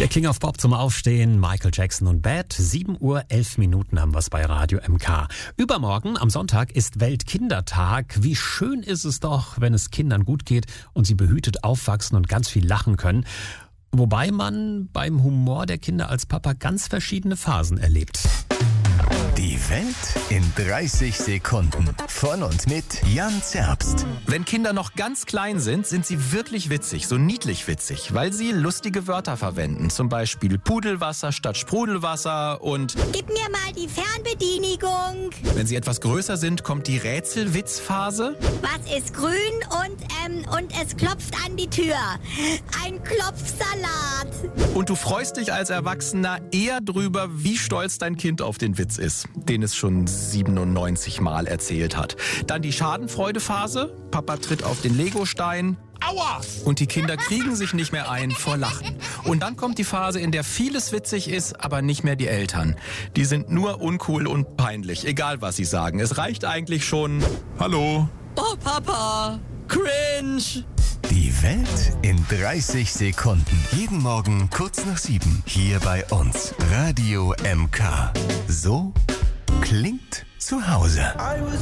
Der King of Pop zum Aufstehen, Michael Jackson und Bad. 7:11 haben wir es bei Radio MK. Übermorgen, am Sonntag, ist Weltkindertag. Wie schön ist es doch, wenn es Kindern gut geht und sie behütet aufwachsen und ganz viel lachen können. Wobei man beim Humor der Kinder als Papa ganz verschiedene Phasen erlebt. Die Welt in 30 Sekunden. Von und mit Jan Zerbst. Wenn Kinder noch ganz klein sind, sind sie wirklich witzig, so niedlich witzig, weil sie lustige Wörter verwenden. Zum Beispiel Pudelwasser statt Sprudelwasser und Gib mir mal die Fernbedienigung. wenn sie etwas größer sind, kommt die Rätselwitzphase. Was ist grün und es klopft an die Tür? Ein Klopfsalat. Und du freust dich als Erwachsener eher drüber, wie stolz dein Kind auf den Witz ist, den es schon 97 Mal erzählt hat. Dann die Schadenfreudephase. Papa tritt auf den Legostein. Aua! Und die Kinder kriegen sich nicht mehr ein vor Lachen. Und dann kommt die Phase, in der vieles witzig ist, aber nicht mehr die Eltern. Die sind nur uncool und peinlich, egal was sie sagen. Es reicht eigentlich schon: Hallo. Oh, Papa. Cringe. Die Welt in 30 Sekunden. Jeden Morgen kurz nach 7. Hier bei uns. Radio MK. So klingt zu Hause.